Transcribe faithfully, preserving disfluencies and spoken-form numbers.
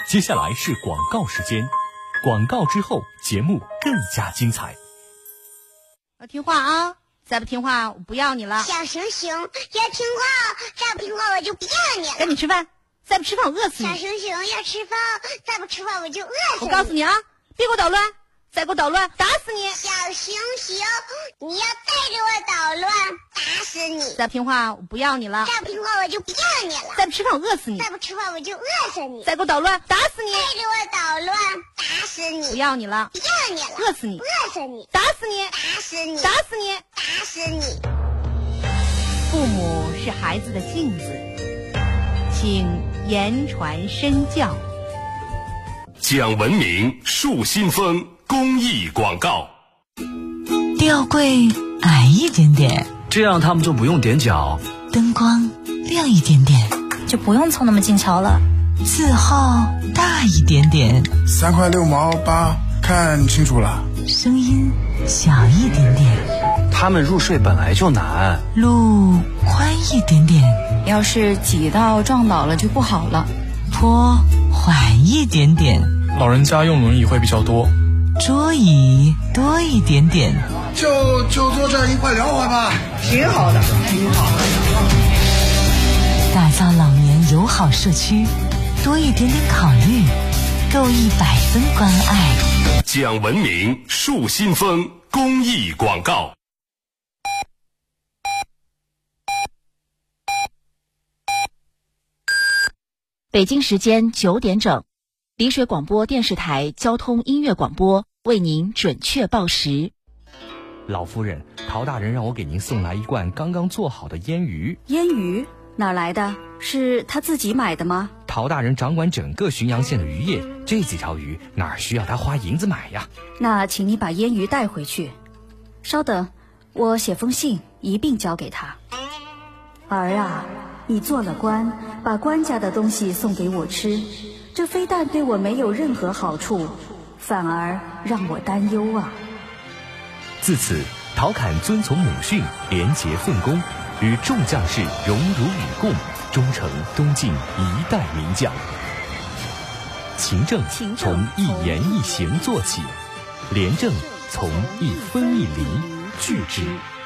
接下来是广告时间，广告之后节目更加精彩。 要听话啊！再不听话，我不要你了。 小熊熊要听话，再不听话我就不要你了。 赶紧吃饭，再不吃饭我饿死你。 小熊熊要吃饭，再不吃饭我就饿死你。 我告诉你啊，别给我捣乱，再给我捣乱，打死你！ 小熊熊，你要再给我捣乱，打死你！ 再不听话，我不要你了。 再不听话我就不要你了。 再不吃饭我饿死你！ 再不吃饭我就饿死你！ 再给我捣乱，打死你！ 再给我捣乱，打死你！ 不要你了， 不要你了， 饿死你！ 饿死你！ 打死你！ 打死你！ 打死你！ 打死你！ 父母是孩子的镜子，请言传身教。 讲文明树新风公益广告。 吊柜矮一点点， 这样他们就不用踮脚。 灯光亮一点点， 就不用凑那么近瞧了。 字号大一点点， 三块六毛八，看清楚了。 声音小一点点， 他们入睡本来就难。 路宽一点点， 要是挤到撞倒了就不好了。 坡缓一点点， 老人家用轮椅会比较多。 桌椅多一点点， 就就坐这一块聊会吧，挺好的，挺好的。 打造老年友好社区，多一点点考虑，够一百分关爱。 讲文明树新风公益广告。 北京时间九点整，丽水广播电视台交通音乐广播为您准确报时。 老夫人，陶大人让我给您送来一罐刚刚做好的腌鱼。 腌鱼哪来的？是他自己买的吗？ 陶大人掌管整个浔阳县的渔业，这几条鱼哪需要他花银子买呀？ 那请你把腌鱼带回去。稍等，我写封信一并交给他。儿啊，你做了官，把官家的东西送给我吃，这非但对我没有任何好处，反而让我担忧啊。 自此，陶侃遵从母训，廉洁奉公，与众将士荣辱与共，终成东晋一代名将。勤政从一言一行做起，廉政从一分一厘据之。